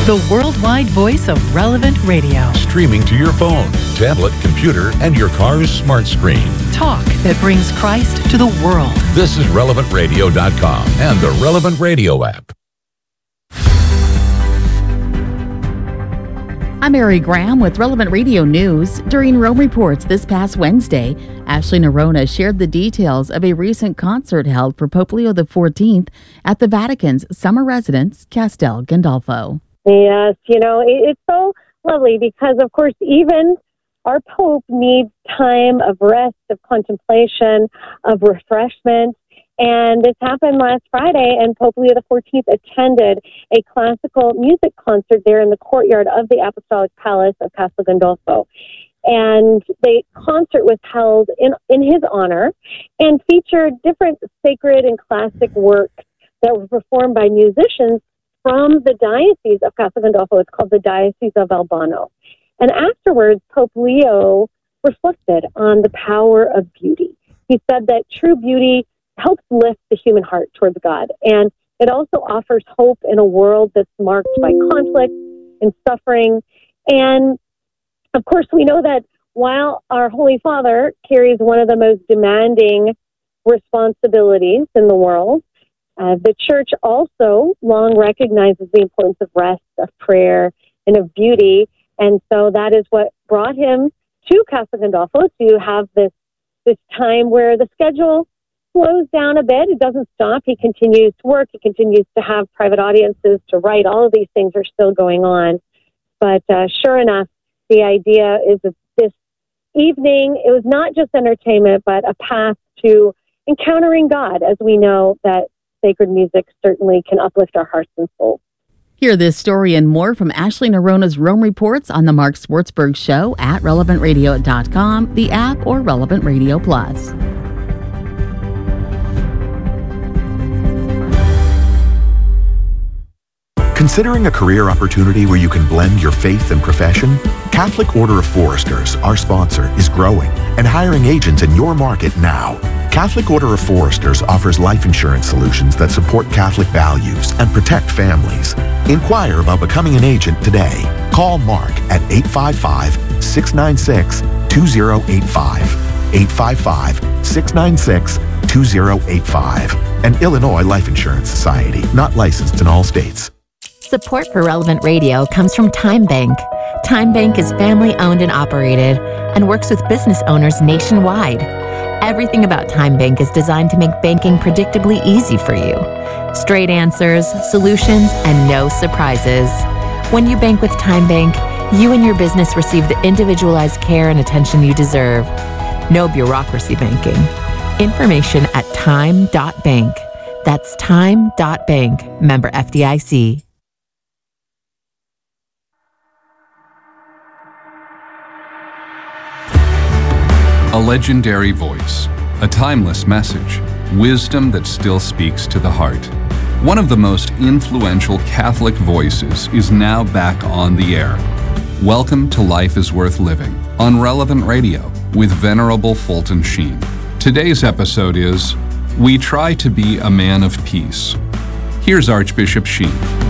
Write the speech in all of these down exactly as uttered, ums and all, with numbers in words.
the worldwide voice of Relevant Radio. Streaming to your phone, tablet, computer, and your car's smart screen. Talk that brings Christ to the world. This is relevant radio dot com and the Relevant Radio app. I'm Mary Graham with Relevant Radio News. During Rome Reports this past Wednesday, Ashley Nerona shared the details of a recent concert held for Pope Leo the fourteenth at the Vatican's summer residence, Castel Gandolfo. Yes, you know, it's so lovely because, of course, even our Pope needs time of rest, of contemplation, of refreshment. And this happened last Friday, and Pope Leo the fourteenth attended a classical music concert there in the courtyard of the Apostolic Palace of Castel Gandolfo. And the concert was held in, in his honor and featured different sacred and classic works that were performed by musicians from the Diocese of Castel Gandolfo. It's called the Diocese of Albano. And afterwards, Pope Leo reflected on the power of beauty. He said that true beauty helps lift the human heart towards God. And it also offers hope in a world that's marked by conflict and suffering. And of course, we know that while our Holy Father carries one of the most demanding responsibilities in the world, uh, the Church also long recognizes the importance of rest, of prayer, and of beauty. And so that is what brought him to Castel Gandolfo, to have this, this time where the schedule slows down a bit. It doesn't stop. He continues to work. He continues to have private audiences to write. All of these things are still going on. But uh, sure enough, the idea is that this evening, it was not just entertainment, but a path to encountering God, as we know that sacred music certainly can uplift our hearts and souls. Hear this story and more from Ashley Nerona's Rome Reports on the Mark Swartzberg Show at relevant radio dot com, the app, or Relevant Radio Plus. Considering a career opportunity where you can blend your faith and profession? Catholic Order of Foresters, our sponsor, is growing and hiring agents in your market now. Catholic Order of Foresters offers life insurance solutions that support Catholic values and protect families. Inquire about becoming an agent today. Call Mark at eight five five, six nine six, two zero eight five. eight five five, six nine six, two zero eight five. An Illinois Life Insurance Society, not licensed in all states. Support for Relevant Radio comes from Time Bank. Time Bank is family-owned and operated and works with business owners nationwide. Everything about Time Bank is designed to make banking predictably easy for you. Straight answers, solutions, and no surprises. When you bank with Time Bank, you and your business receive the individualized care and attention you deserve. No bureaucracy banking. Information at time dot bank. That's time dot bank. Member F D I C. A legendary voice, a timeless message, wisdom that still speaks to the heart. One of the most influential Catholic voices is now back on the air. Welcome to Life is Worth Living on Relevant Radio with Venerable Fulton Sheen. Today's episode is We Try to Be a Man of Peace. Here's Archbishop Sheen.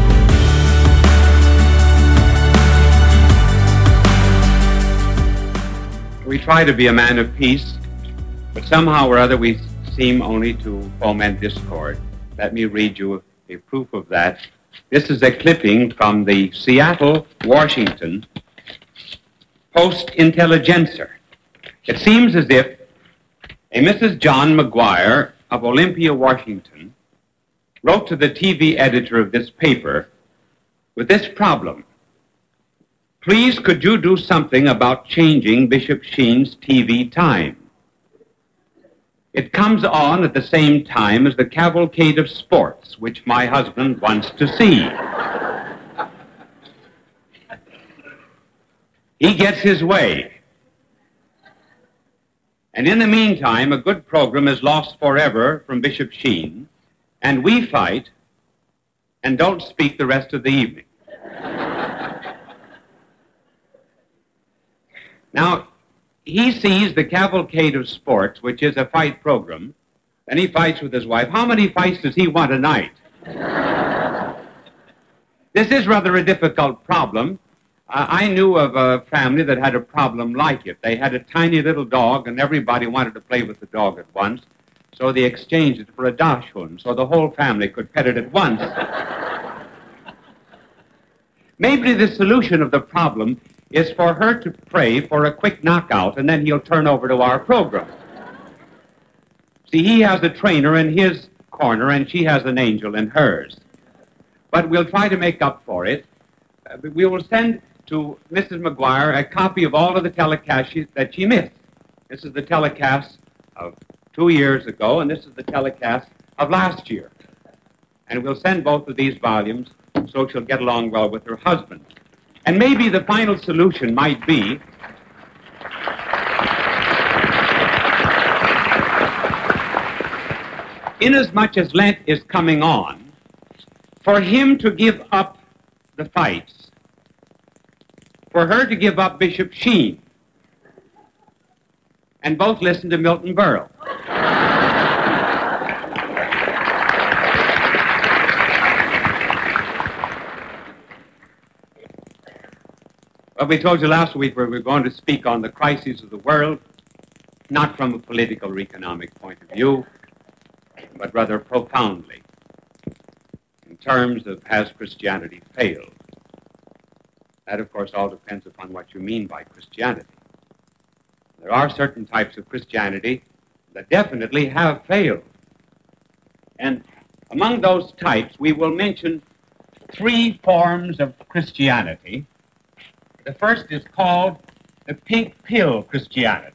We try to be a man of peace, but somehow or other we seem only to foment discord. Let me read you a proof of that. This is a clipping from the Seattle, Washington Post-Intelligencer. It seems as if a Missus John McGuire of Olympia, Washington, wrote to the T V editor of this paper with this problem. Please, could you do something about changing Bishop Sheen's T V time? It comes on at the same time as the Cavalcade of Sports, which my husband wants to see. He gets his way. And in the meantime, a good program is lost forever from Bishop Sheen, and we fight and don't speak the rest of the evening. Now, he sees the Cavalcade of Sports, which is a fight program, and he fights with his wife. How many fights does he want a night? This is rather a difficult problem. Uh, I knew of a family that had a problem like it. They had a tiny little dog, and everybody wanted to play with the dog at once, so they exchanged it for a dachshund, so the whole family could pet it at once. Maybe the solution of the problem is for her to pray for a quick knockout, and then he'll turn over to our program. See, he has a trainer in his corner, and she has an angel in hers. But we'll try to make up for it. Uh, we will send to Missus McGuire a copy of all of the telecasts she, that she missed. This is the telecast of two years ago, and this is the telecast of last year. And we'll send both of these volumes so she'll get along well with her husband. And maybe the final solution might be inasmuch as Lent is coming on, for him to give up the fights, for her to give up Bishop Sheen, and both listen to Milton Berle. Well, we told you last week we were going to speak on the crises of the world, not from a political or economic point of view, but rather profoundly, in terms of has Christianity failed? That, of course, all depends upon what you mean by Christianity. There are certain types of Christianity that definitely have failed. And among those types, we will mention three forms of Christianity. The first is called the pink pill Christianity.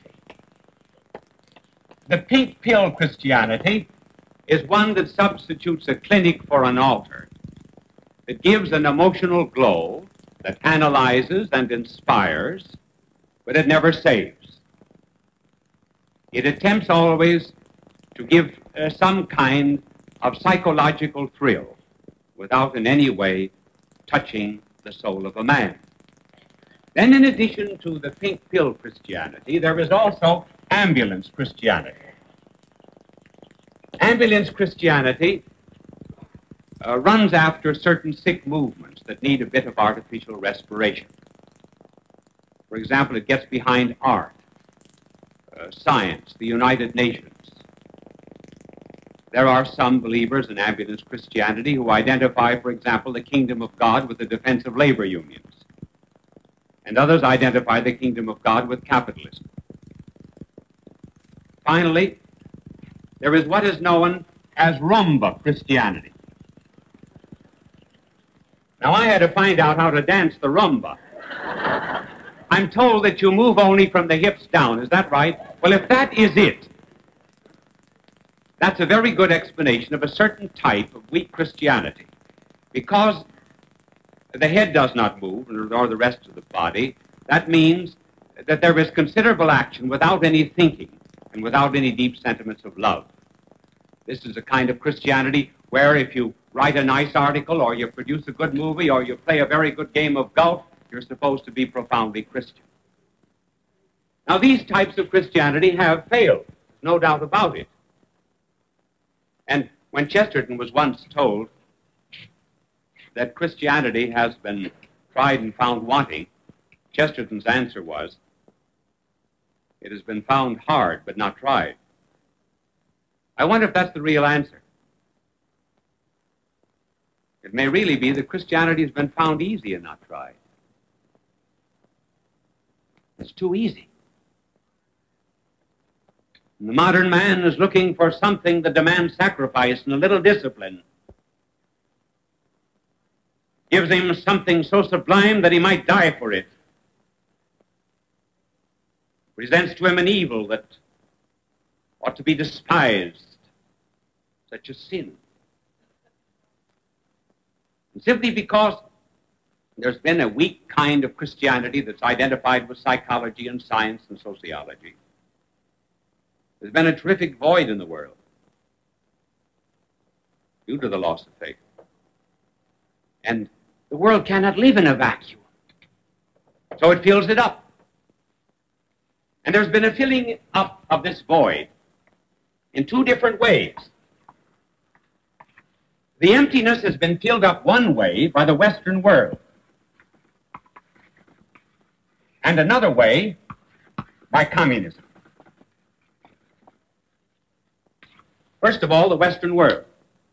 The pink pill Christianity is one that substitutes a clinic for an altar. It gives an emotional glow that analyzes and inspires, but it never saves. It attempts always to give uh, some kind of psychological thrill without in any way touching the soul of a man. Then, in addition to the pink pill Christianity, there is also ambulance Christianity. Ambulance Christianity uh, runs after certain sick movements that need a bit of artificial respiration. For example, it gets behind art, uh, science, the United Nations. There are some believers in ambulance Christianity who identify, for example, the kingdom of God with the defense of labor unions. And others identify the kingdom of God with capitalism. Finally, there is what is known as rumba Christianity. Now, I had to find out how to dance the rumba. I'm told that you move only from the hips down. Is that right? Well, if that is it, that's a very good explanation of a certain type of weak Christianity. Because the head does not move, nor the rest of the body, that means that there is considerable action without any thinking and without any deep sentiments of love. This is a kind of Christianity where if you write a nice article or you produce a good movie or you play a very good game of golf, you're supposed to be profoundly Christian. Now, these types of Christianity have failed, no doubt about it. And when Chesterton was once told that Christianity has been tried and found wanting, Chesterton's answer was, it has been found hard but not tried. I wonder if that's the real answer. It may really be that Christianity has been found easy and not tried. It's too easy. And the modern man is looking for something that demands sacrifice and a little discipline. Gives him something so sublime that he might die for it. Presents to him an evil that ought to be despised, such a sin. And simply because there's been a weak kind of Christianity that's identified with psychology and science and sociology. There's been a terrific void in the world due to the loss of faith. And the world cannot live in a vacuum. So it fills it up. And there's been a filling up of this void in two different ways. The emptiness has been filled up one way by the Western world, and another way by communism. First of all, the Western world.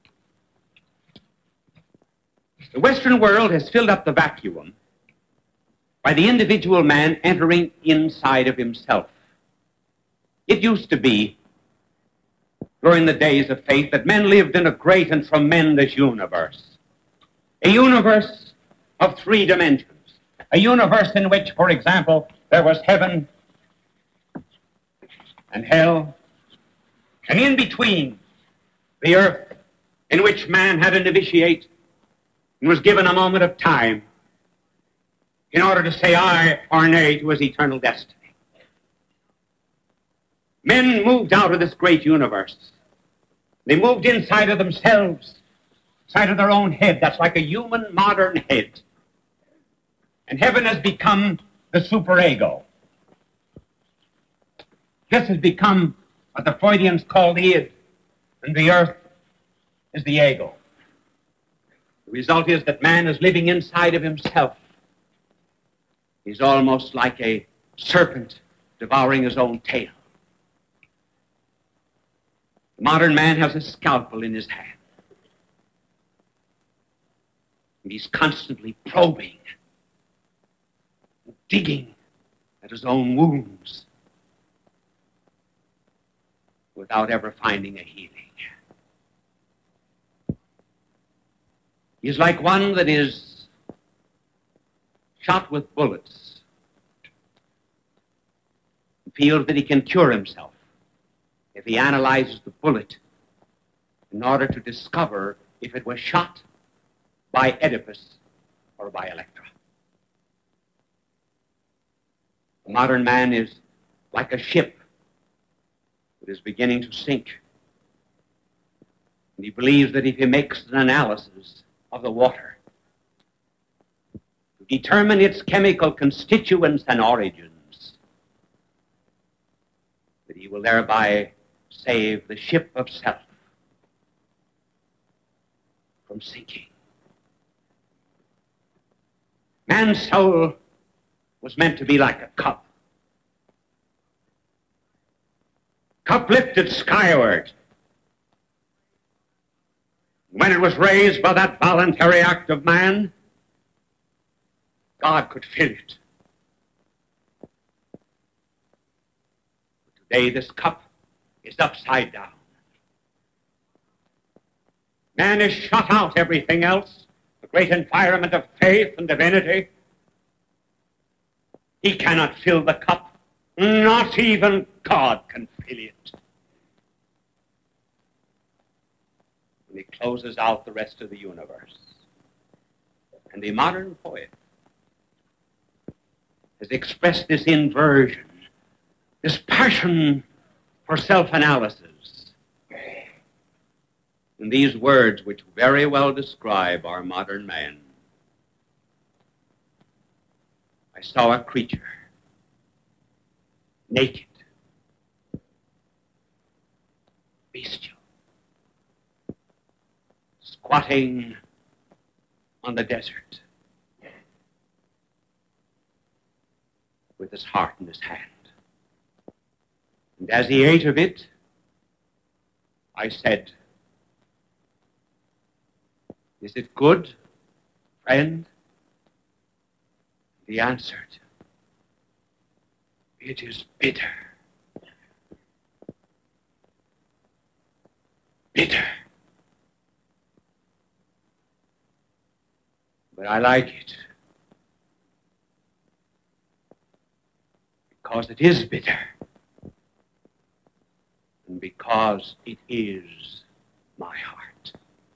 The Western world has filled up the vacuum by the individual man entering inside of himself. It used to be, during the days of faith, that men lived in a great and tremendous universe. A universe of three dimensions. A universe in which, for example, there was heaven and hell, and in between, the earth, in which man had to initiate and was given a moment of time in order to say aye or nay to his eternal destiny. Men moved out of this great universe. They moved inside of themselves, inside of their own head. That's like a human modern head. And heaven has become the superego. This has become what the Freudians call the id, and the earth is the ego. The result is that man is living inside of himself. He's almost like a serpent devouring his own tail. The modern man has a scalpel in his hand. And he's constantly probing, digging at his own wounds without ever finding a healing. He's like one that is shot with bullets, and feels that he can cure himself if he analyzes the bullet in order to discover if it was shot by Oedipus or by Electra. The modern man is like a ship that is beginning to sink. And he believes that if he makes an analysis of the water to determine its chemical constituents and origins, that he will thereby save the ship of self from sinking. Man's soul was meant to be like a cup. Cup lifted skyward. When it was raised by that voluntary act of man, God could fill it. Today, this cup is upside down. Man has shut out everything else, the great environment of faith and divinity. He cannot fill the cup. Not even God can fill it. And he closes out the rest of the universe. And the modern poet has expressed this inversion, this passion for self-analysis, in these words which very well describe our modern man. I saw a creature, naked, bestial, squatting on the desert with his heart in his hand. And as he ate of it, I said, "Is it good, friend?" He answered, "It is bitter. Bitter. But I like it because it is bitter and because it is my heart."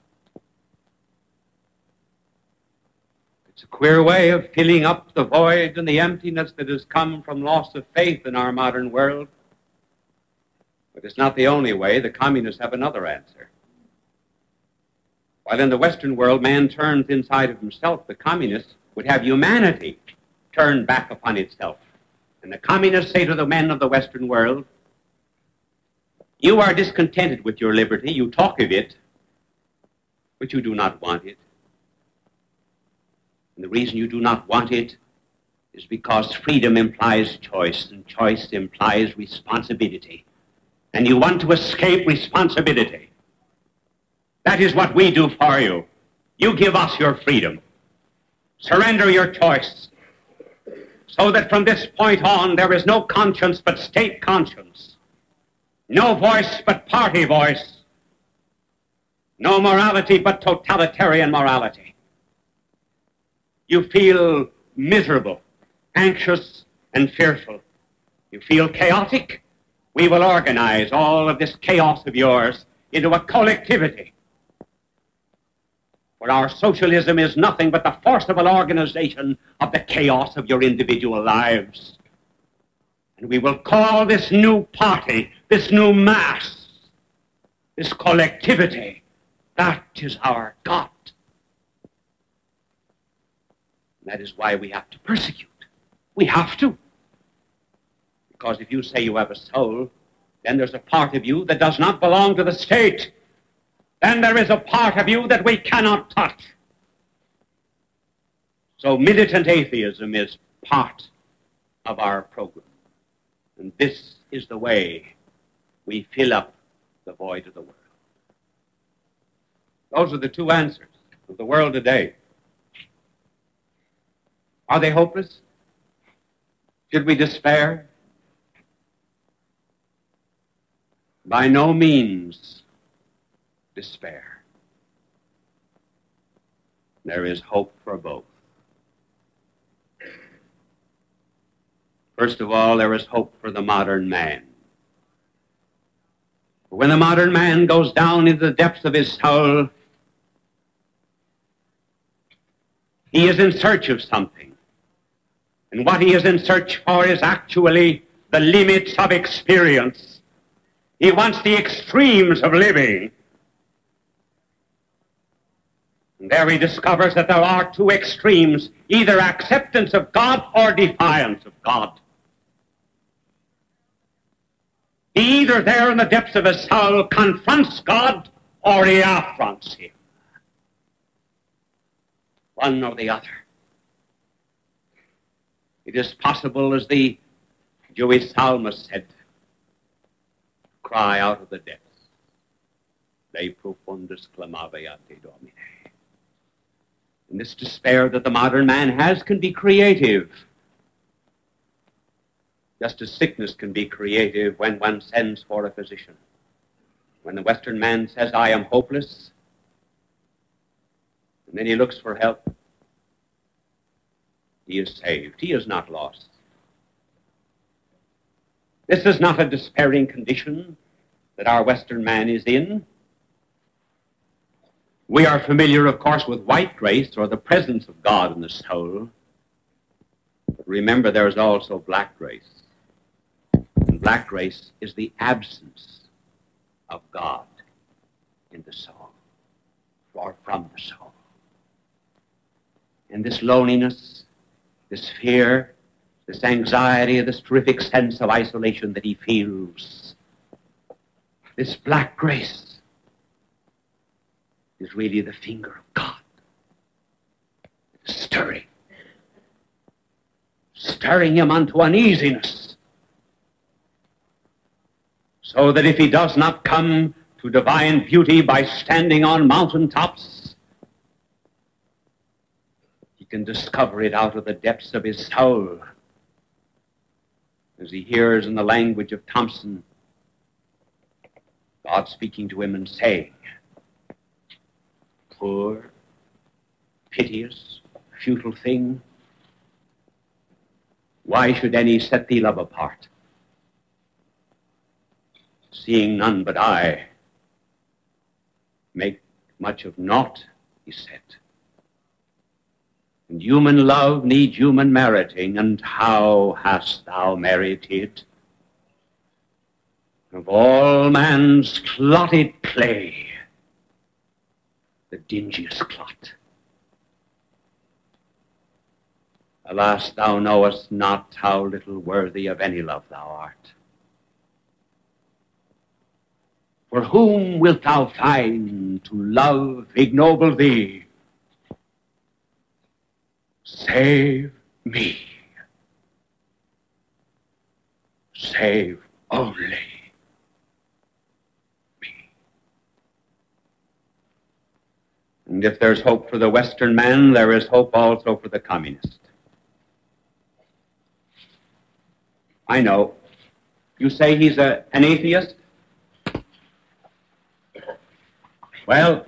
It's a queer way of filling up the void and the emptiness that has come from loss of faith in our modern world. But it's not the only way. The communists have another answer. While in the Western world man turns inside of himself, the communists would have humanity turn back upon itself. And the communists say to the men of the Western world, "You are discontented with your liberty, you talk of it, But you do not want it. And the reason you do not want it is because freedom implies choice, and choice implies responsibility. And you want to escape responsibility. That is what we do for you. You give us your freedom. Surrender your choice, so that from this point on there is no conscience but state conscience, no voice but party voice, no morality but totalitarian morality. You feel miserable, anxious, and fearful. You feel chaotic. We will organize all of this chaos of yours into a collectivity, where our socialism is nothing but the forcible organization of the chaos of your individual lives. And we will call this new party, this new mass, this collectivity, that is our God. And that is why we have to persecute. We have to. Because if you say you have a soul, then there's a part of you that does not belong to the state. Then there is a part of you that we cannot touch. So militant atheism is part of our program. And this is the way we fill up the void of the world. Those are the two answers of the world today. Are they hopeless? Should we despair? By no means despair. There is hope for both. First of all, there is hope for the modern man. When the modern man goes down into the depths of his soul, he is in search of something. And what he is in search for is actually the limits of experience. He wants the extremes of living. And there he discovers that there are two extremes, either acceptance of God or defiance of God. He either there in the depths of his soul confronts God or he affronts him. One or the other. It is possible, as the Jewish psalmist said, to cry out of the depths, De profundis clamaveate Domine. And this despair that the modern man has can be creative. Just as sickness can be creative when one sends for a physician. When the Western man says, I am hopeless, and then he looks for help, he is saved. He is not lost. This is not a despairing condition that our Western man is in. We are familiar, of course, with white grace, or the presence of God in the soul. But remember, there is also black grace. And black grace is the absence of God in the soul, or from the soul. And this loneliness, this fear, this anxiety, this terrific sense of isolation that he feels, this black grace is really the finger of God. Stirring. Stirring him unto uneasiness. So that if he does not come to divine beauty by standing on mountaintops, he can discover it out of the depths of his soul. As he hears in the language of Thompson, God speaking to him and saying, poor, piteous, futile thing, why should any set thee love apart? Seeing none but I make much of naught, he said. And human love needs human meriting, and how hast thou merited? Of all man's clotted clay, the dingiest clot. Alas, thou knowest not how little worthy of any love thou art. For whom wilt thou find to love ignoble thee? Save me. Save only me. And if there's hope for the Western man, there is hope also for the communist. I know. You say he's a, an atheist? Well,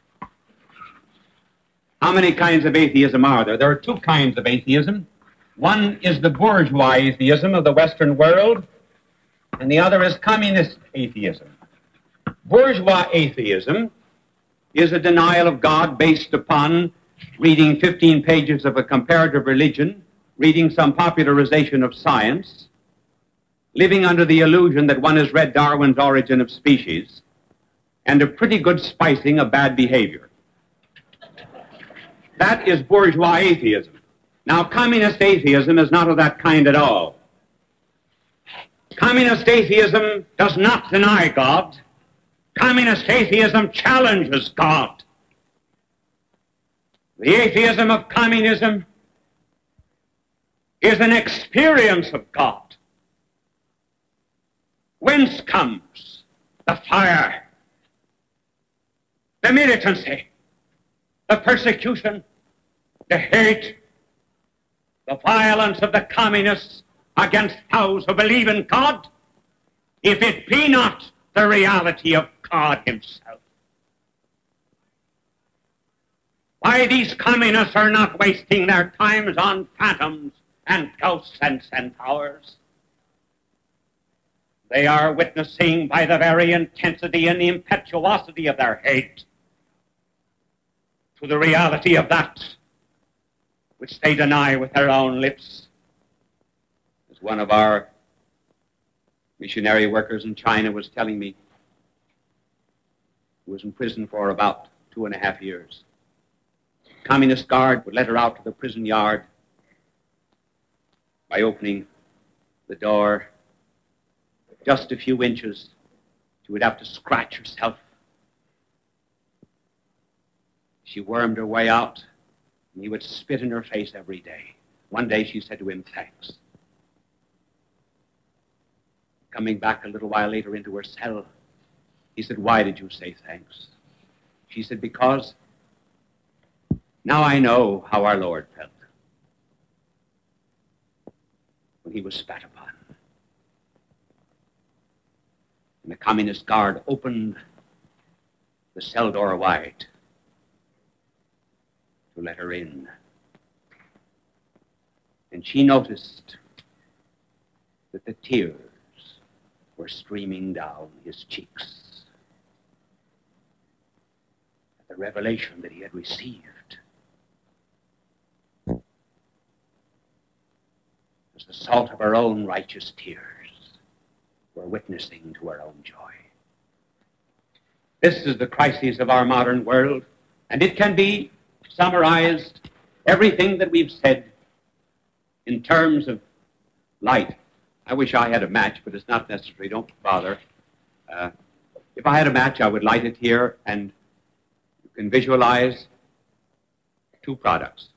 how many kinds of atheism are there? There are two kinds of atheism. One is the bourgeois atheism of the Western world, and the other is communist atheism. Bourgeois atheism is a denial of God based upon reading fifteen pages of a comparative religion, reading some popularization of science, living under the illusion that one has read Darwin's Origin of Species, and a pretty good spicing of bad behavior. That is bourgeois atheism. Now, communist atheism is not of that kind at all. Communist atheism does not deny God. Communist atheism challenges God. The atheism of communism is an experience of God. Whence comes the fire, the militancy, the persecution, the hate, the violence of the communists against those who believe in God, if it be not the reality of God himself? Why these communists are not wasting their times on phantoms and ghosts and centaurs? They are witnessing by the very intensity and the impetuosity of their hate to the reality of that which they deny with their own lips. As one of our missionary workers in China was telling me, who was in prison for about two and a half years. The Communist guard would let her out to the prison yard by opening the door just a few inches. She would have to scratch herself. She wormed her way out, and he would spit in her face every day. One day she said to him, "Thanks." Coming back a little while later into her cell, he said, "Why did you say thanks?" She said, "Because now I know how our Lord felt when he was spat upon." And the communist guard opened the cell door wide to let her in. And she noticed that the tears were streaming down his cheeks at the revelation that he had received. As the salt of her own righteous tears were witnessing to her own joy. This is the crisis of our modern world, and it can be summarized, everything that we've said, in terms of light. I wish I had a match, but it's not necessary. Don't bother. Uh, if I had a match, I would light it here, and you can visualize two products.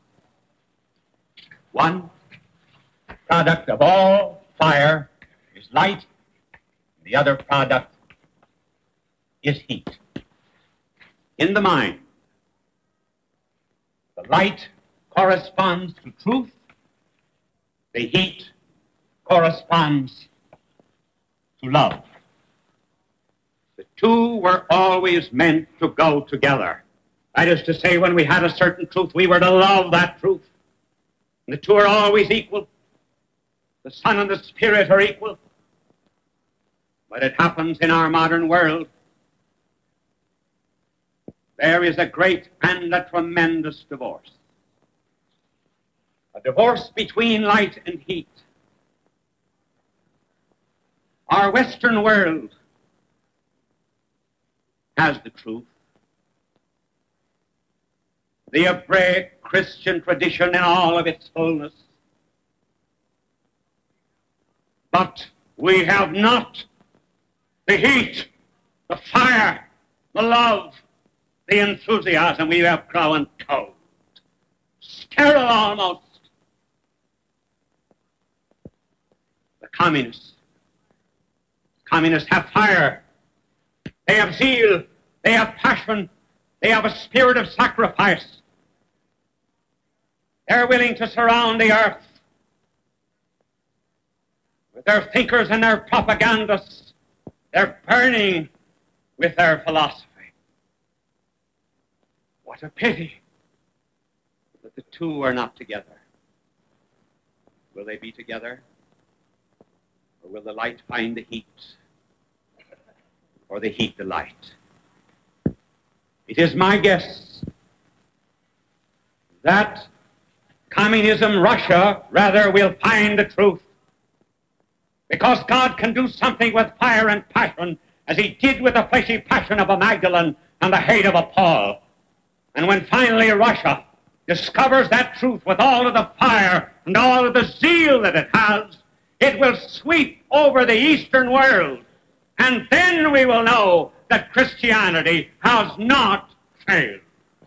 One product of all fire is light, and the other product is heat. In the mind, the light corresponds to truth. The heat corresponds to love. The two were always meant to go together. That is to say, when we had a certain truth, we were to love that truth. And the two are always equal. The Son and the Spirit are equal. But it happens in our modern world. There is a great and a tremendous divorce. A divorce between light and heat. Our Western world has the truth. The Hebraic Christian tradition in all of its fullness. But we have not the heat the fire, the love, the enthusiasm we have grown cold, sterile almost. The communists, communists have fire, they have zeal, they have passion, they have a spirit of sacrifice. They're willing to surround the earth with their thinkers and their propagandists. They're burning with their philosophy. What a pity that the two are not together. Will they be together? Or will the light find the heat? Or the heat the light? It is my guess that communism, Russia, rather will find the truth. Because God can do something with fire and passion as he did with the fleshy passion of a Magdalene and the hate of a Paul. And when finally Russia discovers that truth with all of the fire and all of the zeal that it has, it will sweep over the Eastern world. And then we will know that Christianity has not failed.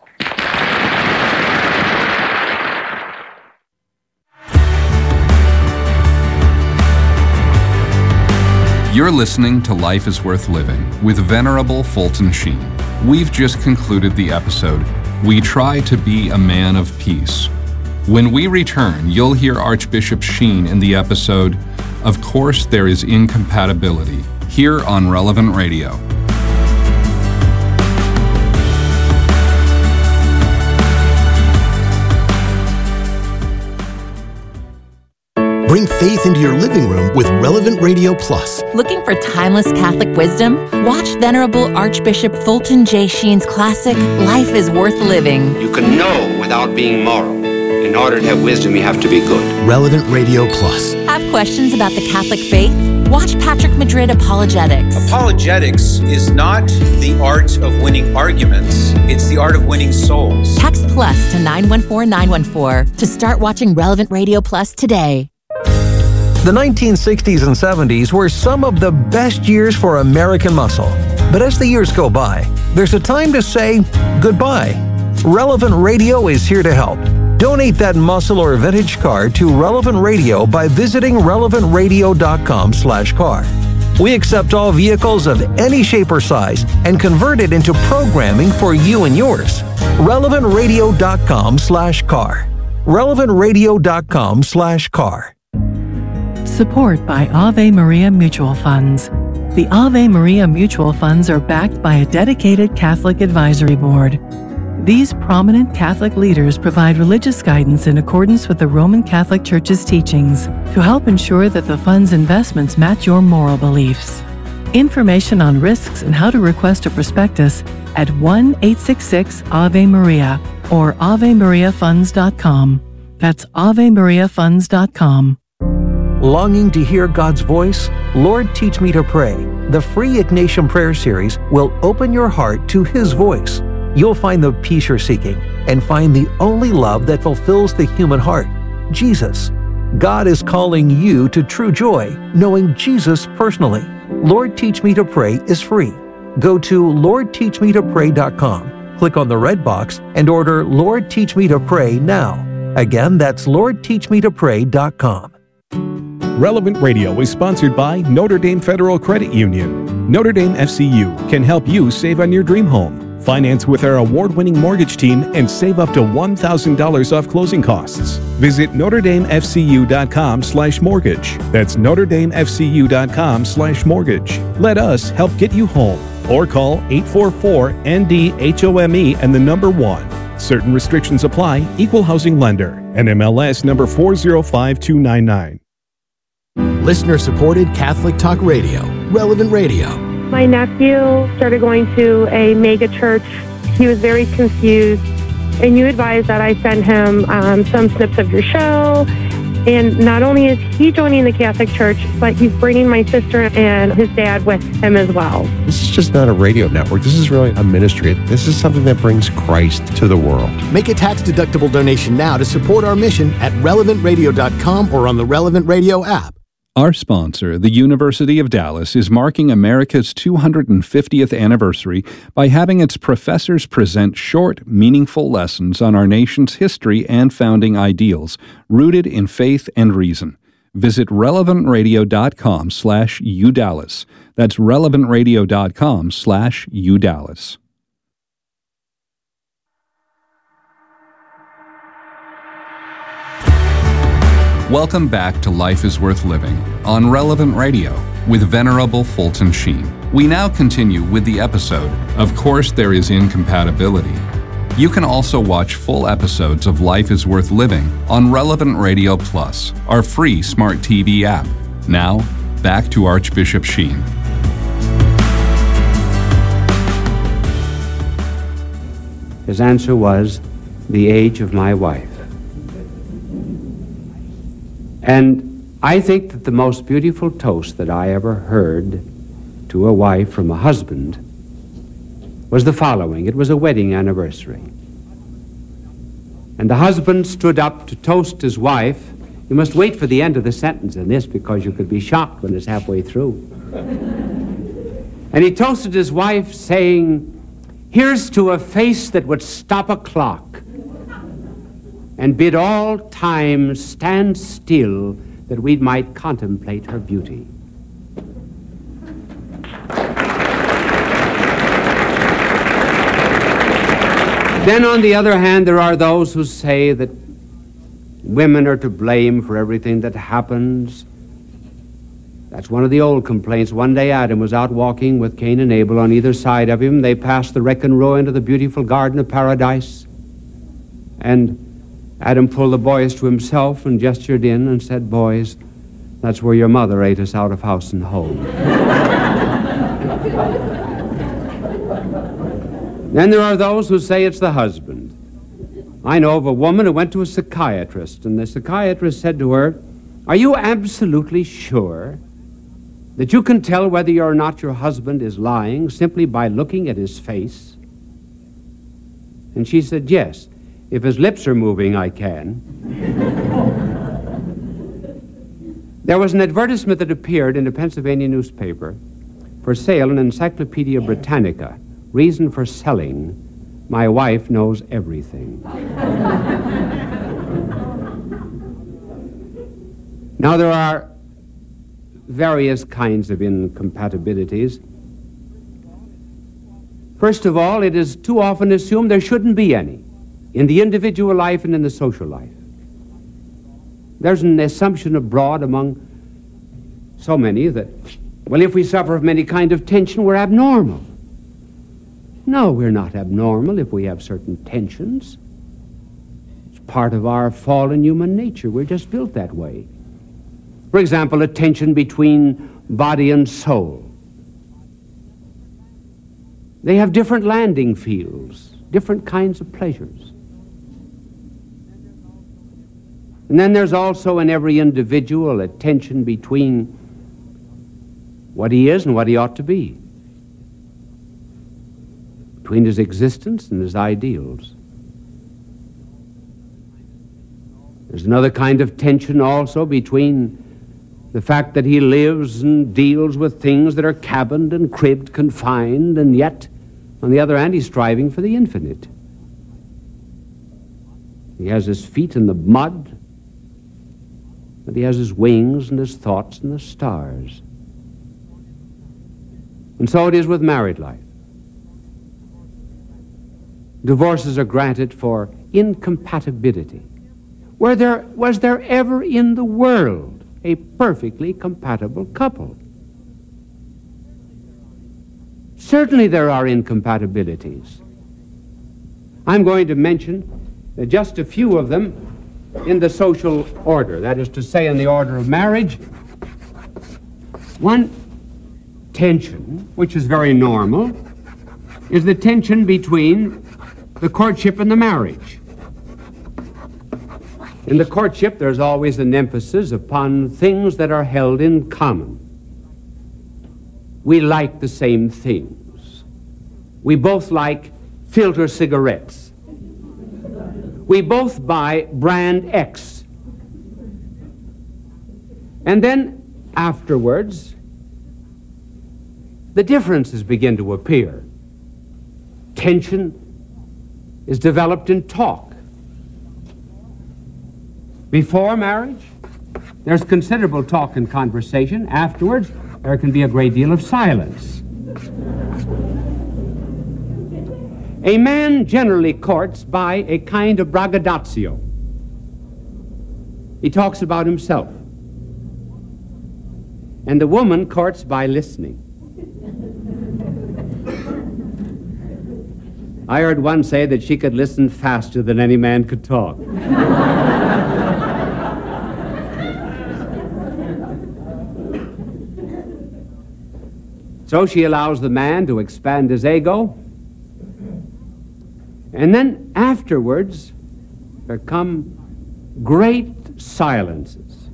You're listening to Life is Worth Living with Venerable Fulton Sheen. We've just concluded the episode, We Try to Be a Man of Peace. When we return, you'll hear Archbishop Sheen in the episode, Of Course There is Incompatibility, here on Relevant Radio. Bring faith into your living room with Relevant Radio Plus. Looking for timeless Catholic wisdom? Watch Venerable Archbishop Fulton J. Sheen's classic, Life is Worth Living. You can know without being moral. In order to have wisdom, you have to be good. Relevant Radio Plus. Have questions about the Catholic faith? Watch Patrick Madrid Apologetics. Apologetics is not the art of winning arguments. It's the art of winning souls. Text plus to nine one four nine one four to start watching Relevant Radio Plus today. The nineteen sixties and seventies were some of the best years for American muscle. But as the years go by, there's a time to say goodbye. Relevant Radio is here to help. Donate that muscle or vintage car to Relevant Radio by visiting relevant radio dot com slash car. We accept all vehicles of any shape or size and convert it into programming for you and yours. relevant radio dot com slash car. relevant radio dot com slash car. Support by Ave Maria Mutual Funds. The Ave Maria Mutual Funds are backed by a dedicated Catholic advisory board. These prominent Catholic leaders provide religious guidance in accordance with the Roman Catholic Church's teachings to help ensure that the fund's investments match your moral beliefs. Information on risks and how to request a prospectus at one eight six six Ave Maria or ave maria funds dot com. That's ave maria funds dot com. Longing to hear God's voice? Lord, Teach Me to Pray. The free Ignatian Prayer Series will open your heart to His voice. You'll find the peace you're seeking and find the only love that fulfills the human heart, Jesus. God is calling you to true joy, knowing Jesus personally. Lord, Teach Me to Pray is free. Go to lord teach me to pray dot com, click on the red box, and order Lord, Teach Me to Pray now. Again, that's lord teach me to pray dot com. Relevant Radio is sponsored by Notre Dame Federal Credit Union. Notre Dame F C U can help you save on your dream home. Finance with our award-winning mortgage team and save up to one thousand dollars off closing costs. Visit notre dame f c u dot com slash mortgage. That's notre dame f c u dot com slash mortgage. Let us help get you home. Or call eight four four N D H O M E and the number one. Certain restrictions apply. Equal housing lender. N M L S number four zero five two nine nine. Listener-supported Catholic Talk Radio. Relevant Radio. My nephew started going to a mega church. He was very confused, and you advised that I send him um, some snips of your show. And not only is he joining the Catholic Church, but he's bringing my sister and his dad with him as well. This is just not a radio network. This is really a ministry. This is something that brings Christ to the world. Make a tax-deductible donation now to support our mission at relevant radio dot com or on the Relevant Radio app. Our sponsor, the University of Dallas, is marking America's two hundred fiftieth anniversary by having its professors present short, meaningful lessons on our nation's history and founding ideals, rooted in faith and reason. Visit relevantradio.com slash UDallas. That's relevantradio.com slash UDallas. Welcome back to Life is Worth Living on Relevant Radio with Venerable Fulton Sheen. We now continue with the episode, Of Course There Is Incompatibility. You can also watch full episodes of Life is Worth Living on Relevant Radio Plus, our free smart T V app. Now, back to Archbishop Sheen. His answer was, the age of my wife. And I think that the most beautiful toast that I ever heard to a wife from a husband was the following. It was a wedding anniversary. And the husband stood up to toast his wife. You must wait for the end of the sentence in this because you could be shocked when it's halfway through. And he toasted his wife saying, here's to a face that would stop a clock and bid all time stand still that we might contemplate her beauty. Then, on the other hand, there are those who say that women are to blame for everything that happens. That's one of the old complaints. One day Adam was out walking with Cain and Abel. On either side of him, they passed the wreck and ruin of the beautiful garden of paradise. And Adam pulled the boys to himself and gestured in and said, boys, that's where your mother ate us out of house and home. Then there are those who say it's the husband. I know of a woman who went to a psychiatrist, and the psychiatrist said to her, are you absolutely sure that you can tell whether or not your husband is lying simply by looking at his face? And she said, yes. If his lips are moving, I can. There was an advertisement that appeared in a Pennsylvania newspaper for sale in Encyclopedia Britannica. Reason for selling, my wife knows everything. Now, there are various kinds of incompatibilities. First of all, it is too often assumed there shouldn't be any in the individual life and in the social life. There's an assumption abroad among so many that, well, if we suffer from any kind of tension, we're abnormal. No, we're not abnormal if we have certain tensions. It's part of our fallen human nature. We're just built that way. For example, a tension between body and soul. They have different landing fields, different kinds of pleasures. And then there's also in every individual a tension between what he is and what he ought to be, between his existence and his ideals. There's another kind of tension also between the fact that he lives and deals with things that are cabined and cribbed, confined, and yet, on the other hand, he's striving for the infinite. He has his feet in the mud, but he has his wings and his thoughts in the stars. And so it is with married life. Divorces are granted for incompatibility. Were there, was there ever in the world a perfectly compatible couple? Certainly there are incompatibilities. I'm going to mention uh, just a few of them in the social order, that is to say, in the order of marriage. One tension, which is very normal, is the tension between the courtship and the marriage. In the courtship, there's always an emphasis upon things that are held in common. We like the same things. We both like filter cigarettes. We both buy brand X. And then afterwards, the differences begin to appear. Tension is developed in talk. Before marriage, there's considerable talk and conversation. Afterwards, there can be a great deal of silence. A man generally courts by a kind of braggadocio. He talks about himself. And the woman courts by listening. I heard one say that she could listen faster than any man could talk. So she allows the man to expand his ego. And then afterwards, there come great silences.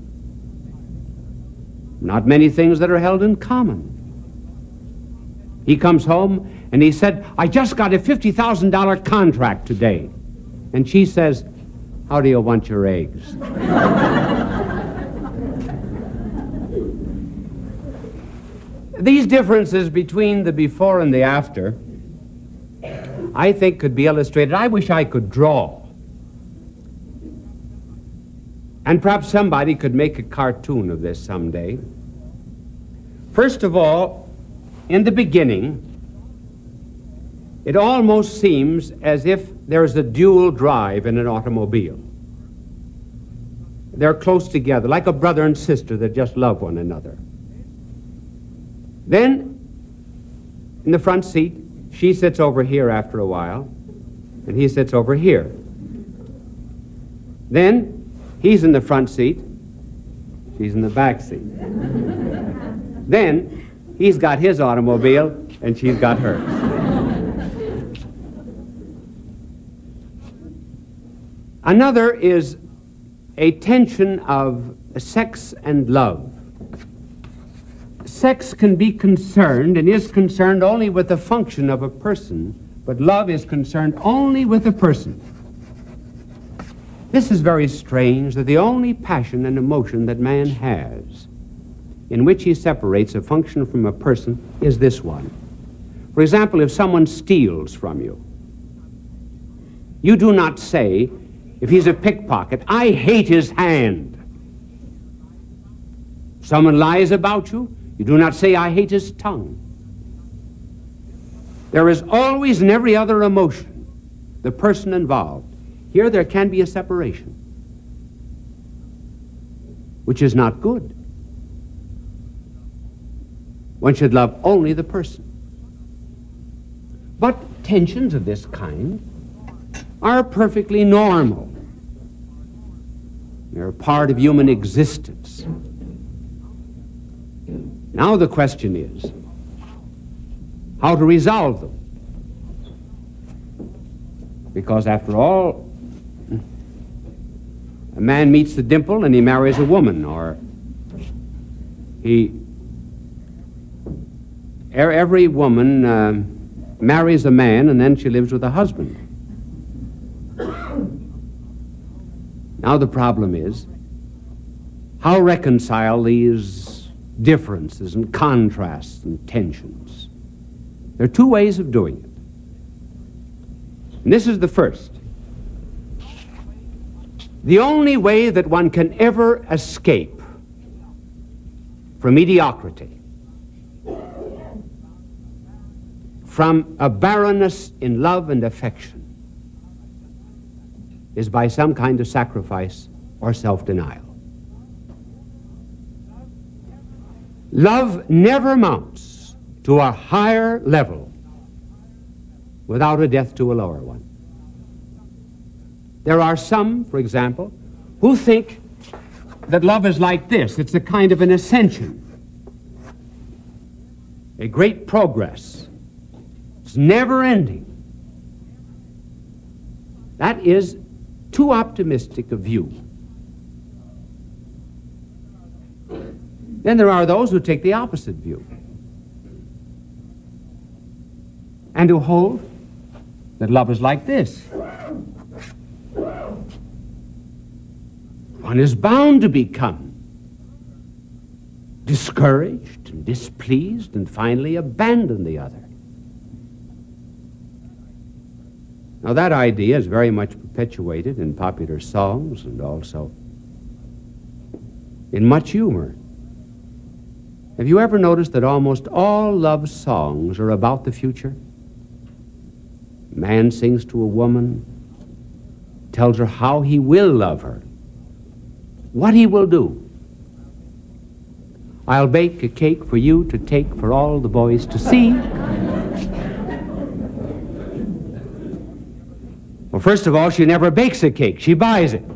Not many things that are held in common. He comes home and he said, I just got a fifty thousand dollars contract today. And she says, how do you want your eggs? These differences between the before and the after, I think, could be illustrated. I wish I could draw. And perhaps somebody could make a cartoon of this someday. First of all, in the beginning, it almost seems as if there's a dual drive in an automobile. They're close together, like a brother and sister that just love one another. Then, in the front seat, she sits over here after a while, and he sits over here. Then, he's in the front seat, she's in the back seat. Then, he's got his automobile, and she's got hers. Another is a tension of sex and love. Sex can be concerned and is concerned only with the function of a person, but love is concerned only with a person. This is very strange, that the only passion and emotion that man has, in which he separates a function from a person, is this one. For example, if someone steals from you, you do not say, if he's a pickpocket, I hate his hand. Someone lies about you, you do not say, I hate his tongue. There is always in every other emotion the person involved. Here there can be a separation, which is not good. One should love only the person. But tensions of this kind are perfectly normal. They're a part of human existence. Now the question is, how to resolve them? Because after all, a man meets the dimple and he marries a woman, or he, every woman uh, marries a man and then she lives with a husband. Now the problem is, how reconcile these differences and contrasts and tensions? There are two ways of doing it. And this is the first. The only way that one can ever escape from mediocrity, from a barrenness in love and affection, is by some kind of sacrifice or self-denial. Love never mounts to a higher level without a death to a lower one. There are some, for example, who think that love is like this. It's a kind of an ascension, a great progress. It's never ending. That is too optimistic a view. Then there are those who take the opposite view and who hold that love is like this. One is bound to become discouraged and displeased, and finally abandon the other. Now, that idea is very much perpetuated in popular songs and also in much humor. Have you ever noticed that almost all love songs are about the future? A man sings to a woman, tells her how he will love her, what he will do. I'll bake a cake for you to take for all the boys to see. Well, first of all, she never bakes a cake. She buys it.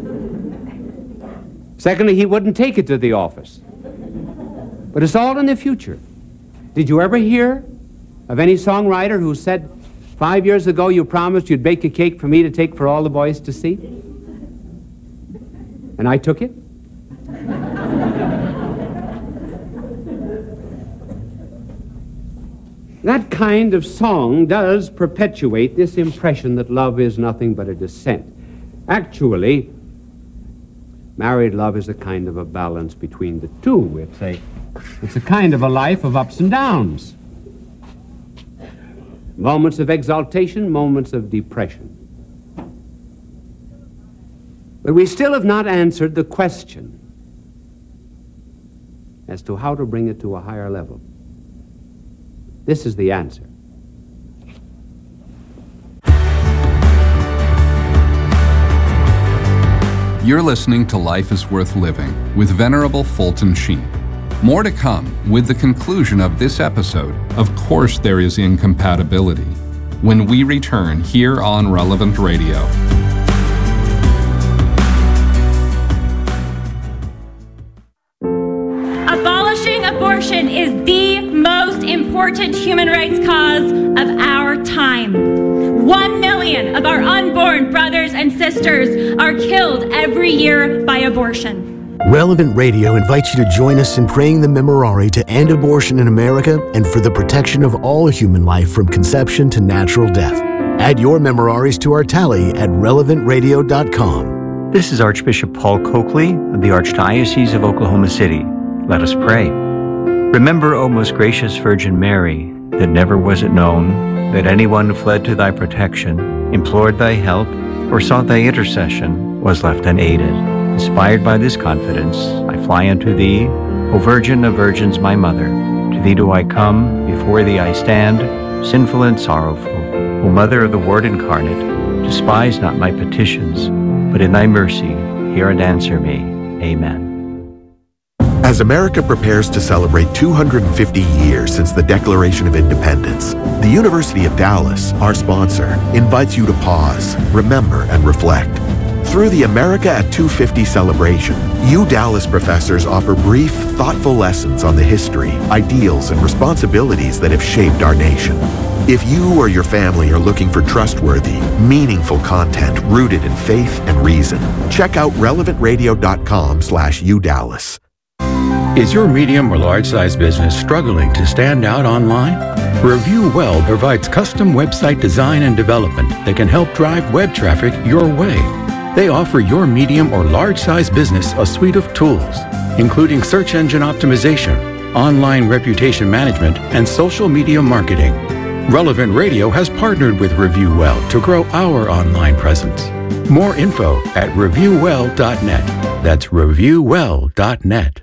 Secondly, he wouldn't take it to the office. But it's all in the future. Did you ever hear of any songwriter who said, five years ago you promised you'd bake a cake for me to take for all the boys to see? And I took it? That kind of song does perpetuate this impression that love is nothing but a descent. Actually, married love is a kind of a balance between the two. It's a, it's a kind of a life of ups and downs. Moments of exaltation, moments of depression. But we still have not answered the question as to how to bring it to a higher level. This is the answer. You're listening to Life is Worth Living with Venerable Fulton Sheen. More to come with the conclusion of this episode. Of course, there is incompatibility when we return here on Relevant Radio. Abolishing abortion is the most important human rights cause of our time. One million of our unborn brothers and sisters are killed every year by abortion. Relevant Radio invites you to join us in praying the Memorare to end abortion in America and for the protection of all human life from conception to natural death. Add your Memoraries to our tally at relevant radio dot com. This is Archbishop Paul Coakley of the Archdiocese of Oklahoma City. Let us pray. Remember, O most gracious Virgin Mary, that never was it known that anyone fled to thy protection, implored thy help, or sought thy intercession was left unaided. Inspired by this confidence, I fly unto thee, O Virgin of Virgins, my Mother. To thee do I come, before thee I stand, sinful and sorrowful. O Mother of the Word incarnate, despise not my petitions, but in thy mercy hear and answer me. Amen. As America prepares to celebrate two hundred fifty years since the Declaration of Independence, the University of Dallas, our sponsor, invites you to pause, remember, and reflect. Through the America at two fifty celebration, U Dallas professors offer brief, thoughtful lessons on the history, ideals, and responsibilities that have shaped our nation. If you or your family are looking for trustworthy, meaningful content rooted in faith and reason, check out relevant radio dot com slash U Dallas. Is your medium or large-size business struggling to stand out online? Review Well provides custom website design and development that can help drive web traffic your way. They offer your medium or large-size business a suite of tools, including search engine optimization, online reputation management, and social media marketing. Relevant Radio has partnered with Review Well to grow our online presence. More info at review well dot net. That's review well dot net.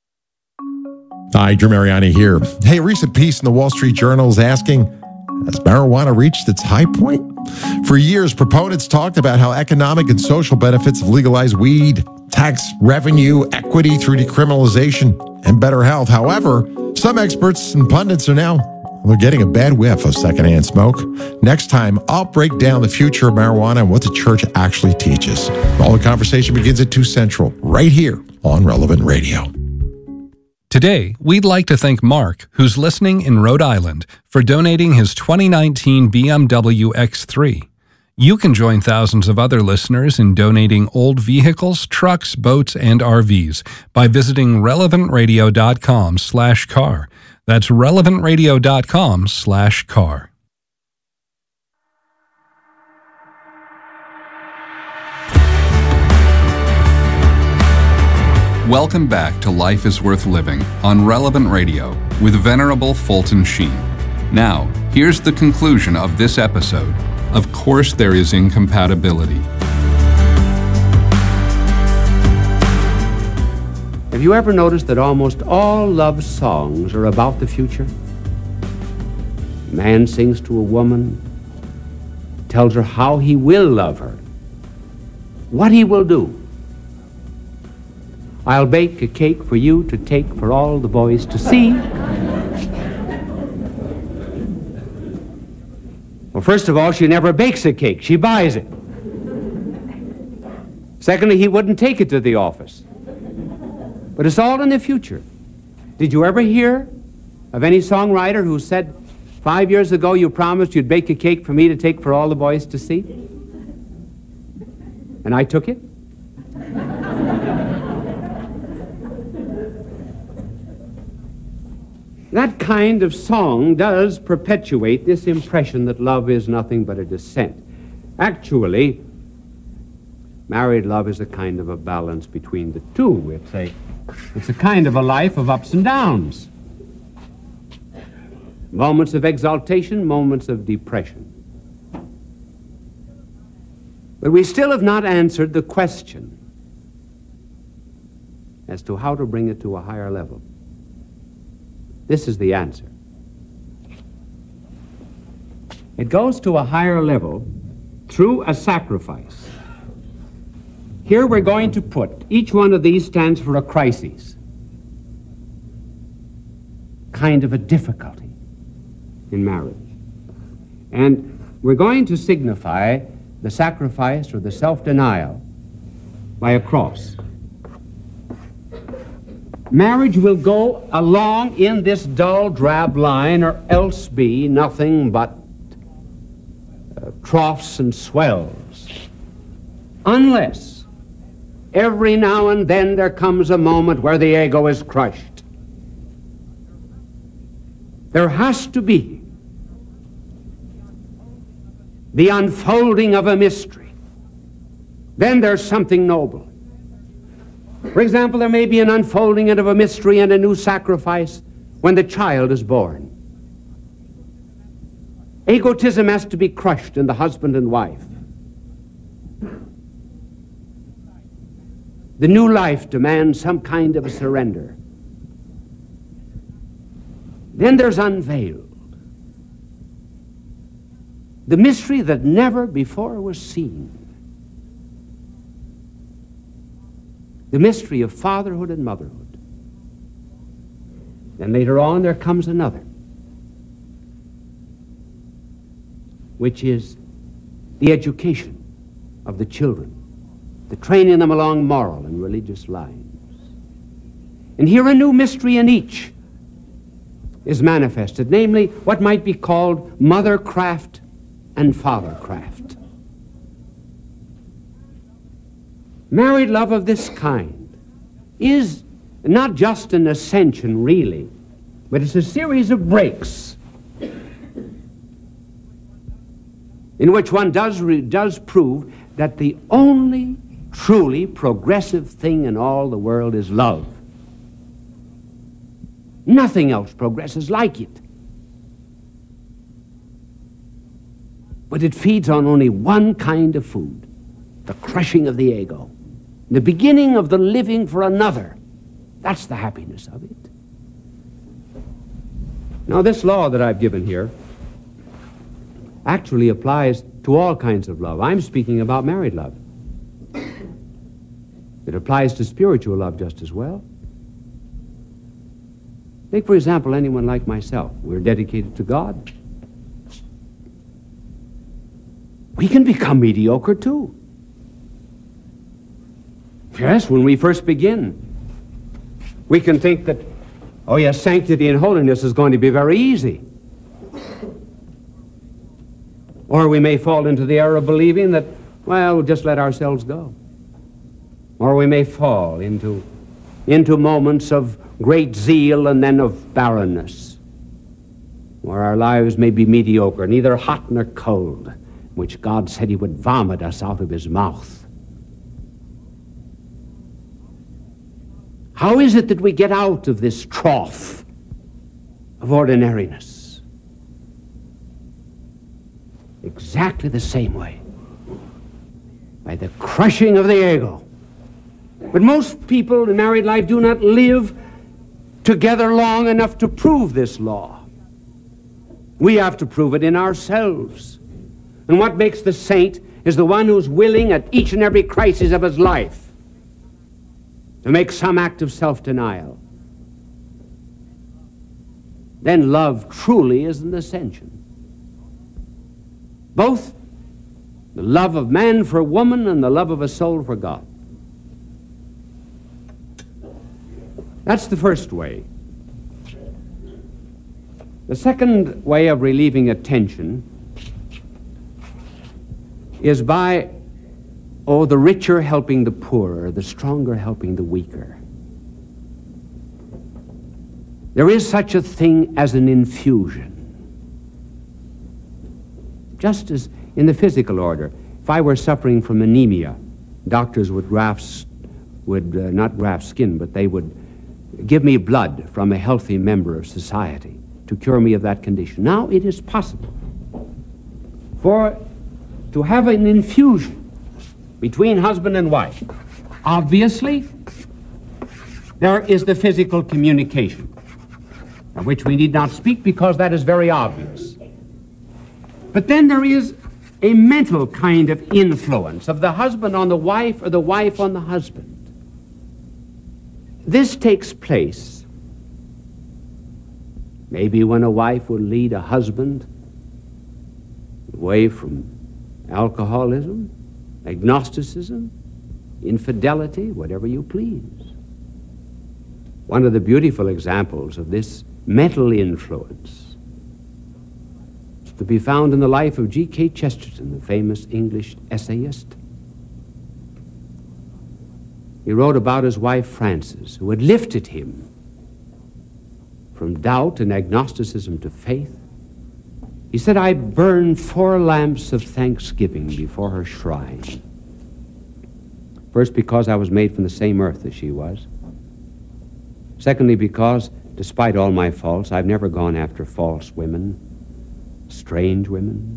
Hi, Drew Mariani here. Hey, a recent piece in the Wall Street Journal is asking, has marijuana reached its high point? For years, proponents talked about how economic and social benefits of legalized weed, tax revenue, equity through decriminalization, and better health. However, some experts and pundits are now they're getting a bad whiff of secondhand smoke. Next time, I'll break down the future of marijuana and what the church actually teaches. All the conversation begins at two Central, right here on Relevant Radio. Today, we'd like to thank Mark, who's listening in Rhode Island, for donating his twenty nineteen B M W X three. You can join thousands of other listeners in donating old vehicles, trucks, boats, and R Vs by visiting relevant radio dot com slash car. That's relevant radio dot com slash car. Welcome back to Life is Worth Living on Relevant Radio with Venerable Fulton Sheen. Now, here's the conclusion of this episode. Of course, there is incompatibility. Have you ever noticed that almost all love songs are about the future? A man sings to a woman, tells her how he will love her, what he will do. I'll bake a cake for you to take for all the boys to see. Well, first of all, she never bakes a cake. She buys it. Secondly, he wouldn't take it to the office. But it's all in the future. Did you ever hear of any songwriter who said, five years ago you promised you'd bake a cake for me to take for all the boys to see? And I took it? That kind of song does perpetuate this impression that love is nothing but a descent. Actually, married love is a kind of a balance between the two. It's a, it's a kind of a life of ups and downs. Moments of exaltation, moments of depression. But we still have not answered the question as to how to bring it to a higher level. This is the answer. It goes to a higher level through a sacrifice. Here we're going to put, each one of these stands for a crisis, kind of a difficulty in marriage. And we're going to signify the sacrifice or the self-denial by a cross. Marriage will go along in this dull, drab line, or else be nothing but uh, troughs and swells. Unless every now and then there comes a moment where the ego is crushed. There has to be the unfolding of a mystery. Then there's something noble. For example, there may be an unfolding of a mystery and a new sacrifice when the child is born. Egotism has to be crushed in the husband and wife. The new life demands some kind of a surrender. Then there's unveiled the mystery that never before was seen. The mystery of fatherhood and motherhood. Then later on there comes another, which is the education of the children, the training them along moral and religious lines. And here a new mystery in each is manifested, namely what might be called mothercraft and fathercraft. Married love of this kind is not just an ascension, really, but it's a series of breaks in which one does, re- does prove that the only truly progressive thing in all the world is love. Nothing else progresses like it. But it feeds on only one kind of food, the crushing of the ego. The beginning of the living for another. That's the happiness of it. Now, this law that I've given here actually applies to all kinds of love. I'm speaking about married love. It applies to spiritual love just as well. Take, for example, anyone like myself. We're dedicated to God. We can become mediocre, too. Yes, when we first begin, we can think that, oh yes, sanctity and holiness is going to be very easy. Or we may fall into the error of believing that, well, we'll just let ourselves go. Or we may fall into, into moments of great zeal and then of barrenness, where our lives may be mediocre, neither hot nor cold, which God said he would vomit us out of his mouth. How is it that we get out of this trough of ordinariness? Exactly the same way. By the crushing of the ego. But most people in married life do not live together long enough to prove this law. We have to prove it in ourselves. And what makes the saint is the one who's willing at each and every crisis of his life to make some act of self-denial. Then love truly is an ascension. Both the love of man for woman and the love of a soul for God. That's the first way. The second way of relieving a tension is by, oh, the richer helping the poorer, the stronger helping the weaker. There is such a thing as an infusion. Just as in the physical order, if I were suffering from anemia, doctors would graft, would uh, not graft skin, but they would give me blood from a healthy member of society to cure me of that condition. Now it is possible for to have an infusion between husband and wife. Obviously, there is the physical communication, of which we need not speak because that is very obvious. But then there is a mental kind of influence of the husband on the wife or the wife on the husband. This takes place maybe when a wife will lead a husband away from alcoholism, agnosticism, infidelity, whatever you please. One of the beautiful examples of this mental influence is to be found in the life of G K Chesterton, the famous English essayist. He wrote about his wife Frances, who had lifted him from doubt and agnosticism to faith. He said, I burn four lamps of thanksgiving before her shrine. First, because I was made from the same earth as she was. Secondly, because, despite all my faults, I've never gone after false women, strange women.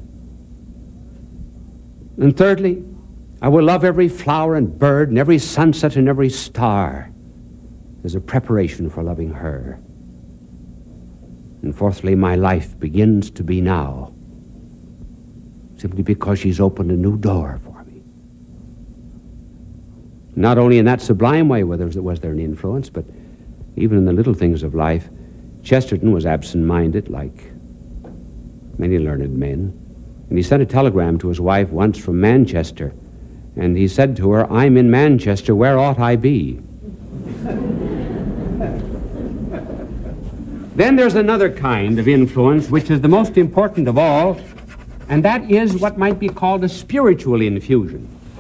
And thirdly, I will love every flower and bird and every sunset and every star as a preparation for loving her. And fourthly, my life begins to be now simply because she's opened a new door for me. Not only in that sublime way was there, was there an influence, but even in the little things of life. Chesterton was absent-minded, like many learned men, and he sent a telegram to his wife once from Manchester, and he said to her, I'm in Manchester, where ought I be? Then there's another kind of influence, which is the most important of all, and that is what might be called a spiritual infusion.